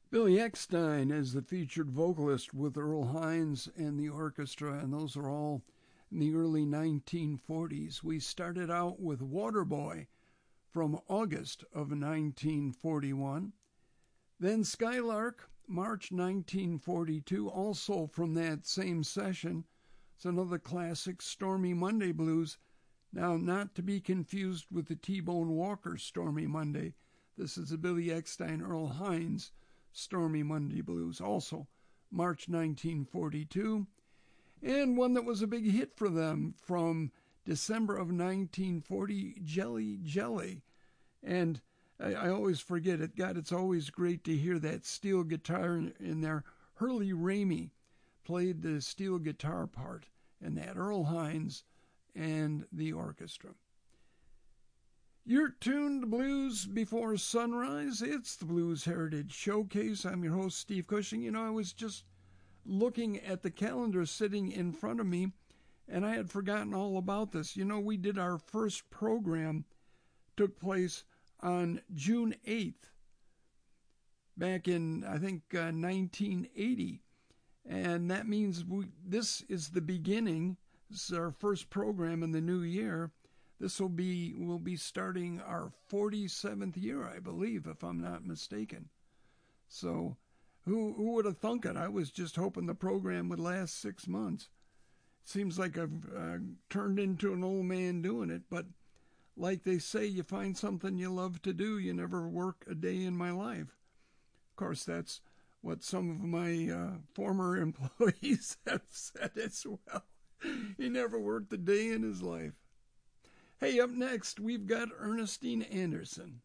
Billy Eckstine as the featured vocalist with Earl Hines and the orchestra, and those are all in the early 1940s. We started out with Waterboy from August of 1941. Then Skylark, March 1942, also from that same session. It's another classic, Stormy Monday Blues. Now, not to be confused with the T-Bone Walker Stormy Monday. This is the Billy Eckstine, Earl Hines Stormy Monday Blues, also March 1942. And one that was a big hit for them from December of 1940, Jelly Jelly. And I always forget it. God, it's always great to hear that steel guitar in there. Hurley Ramey played the steel guitar part in that, Earl Hines and the orchestra. You're tuned to Blues Before Sunrise. It's the Blues Heritage Showcase. I'm your host, Steve Cushing. You know, I was just looking at the calendar sitting in front of me, and I had forgotten all about this. You know, we did our first program, took place on June 8th, back in, I think, 1980. And that means this is the beginning. This is our first program in the new year. We'll be starting our 47th year, I believe, if I'm not mistaken. So who would have thunk it? I was just hoping the program would last 6 months. It seems like I've turned into an old man doing it, but like they say, you find something you love to do, you never work a day in my life. Of course, that's what some of my former employees have said as well. He never worked a day in his life. Hey, up next, we've got Ernestine Anderson.